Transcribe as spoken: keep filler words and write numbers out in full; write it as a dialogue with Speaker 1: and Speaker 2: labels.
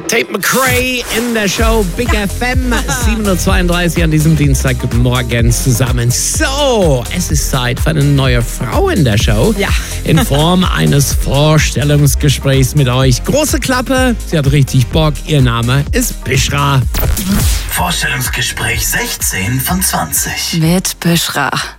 Speaker 1: Tate McRae in der Show Big F M, sieben Uhr zweiunddreißig an diesem Dienstag. Guten Morgen zusammen. So, es ist Zeit für eine neue Frau in der Show.
Speaker 2: Ja.
Speaker 1: In Form eines Vorstellungsgesprächs mit euch. Große Klappe, sie hat richtig Bock. Ihr Name ist Bishra.
Speaker 3: Vorstellungsgespräch sechzehn von zwanzig.
Speaker 4: Mit Bishra.